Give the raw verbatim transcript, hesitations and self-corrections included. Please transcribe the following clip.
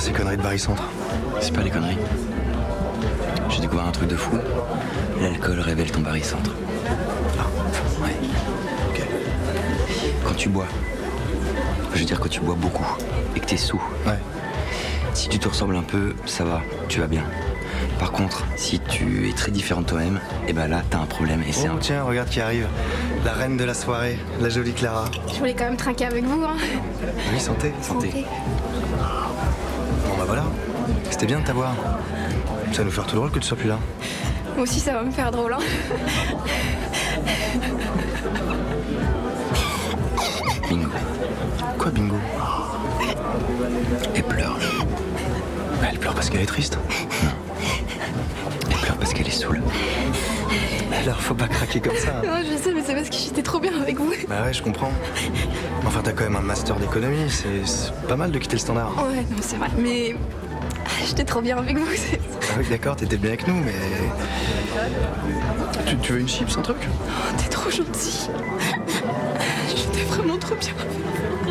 ces conneries de barycentre? C'est pas des conneries. J'ai découvert un truc de fou. L'alcool révèle ton barycentre. Ah, Ouais. ok. Quand tu bois, je veux dire quand tu bois beaucoup et que t'es sous, Ouais. si tu te ressembles un peu, ça va, tu vas bien. Par contre, si tu es très différent de toi-même, et ben là, t'as un problème et c'est Oh un... tiens, regarde qui arrive. La reine de la soirée, la jolie Clara. Je voulais quand même trinquer avec vous, hein. Oui, santé. Santé. Bon bah voilà, c'était bien de t'avoir. Ça va nous faire tout drôle que tu sois plus là. Moi aussi, ça va me faire drôle, hein. Bingo. Quoi, bingo? Elle pleure. Bah, elle pleure parce qu'elle est triste. Elle pleure parce qu'elle est saoule. Alors, faut pas craquer comme ça. Non, je sais, mais c'est parce que j'étais trop bien avec vous. Bah ouais, je comprends. Mais enfin, t'as quand même un master d'économie, c'est c'est pas mal de quitter le standard. Ouais, non, c'est vrai. Mais j'étais trop bien avec vous. c'est- Ah oui, d'accord, t'étais bien avec nous, mais... Tu, tu veux une chips, un truc? Oh, t'es trop gentil. J'étais vraiment trop bien avec vous.